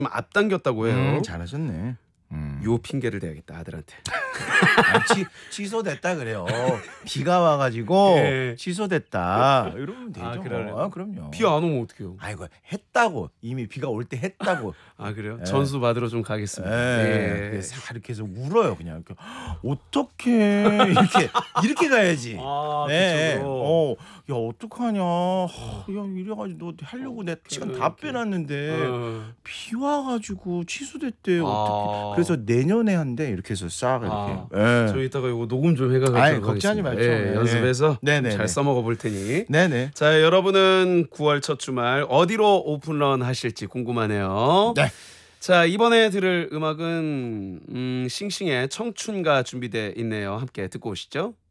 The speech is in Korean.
좀 앞당겼다고 해요. 잘하셨네. 요 핑계를 대야겠다 아들한테. 취소됐다 그래요. 비가 와가지고 예. 취소됐다. 이러면 되죠. 아, 그래요? 아, 그럼요. 비 안 오면 어떡해요? 아이고 했다고 이미 비가 올 때 했다고. 아 그래요? 예. 전수 받으러 좀 가겠습니다. 예. 싹 이렇게 해서 울어요 그냥. 어떡해 이렇게 가야지. 아 예. 그쵸. 야 어떡하냐. 야 이래가지고 너 하려고 내 시간 다 빼놨는데 비 와가지고 취소됐대. 어떡해. 그래서 내년에 한대 이렇게 해서 싹 이렇게. 예. 저 이따가 이거 녹음 좀 해가지고 아이, 걱정하지 말죠. 예. 연습해서 네네네. 잘 써먹어 볼 테니. 네네. 자 여러분은 9월 첫 주말 어디로 오픈런 하실지 궁금하네요. 네. 자 이번에 들을 음악은 싱싱의 청춘가 준비돼 있네요. 함께 듣고 오시죠.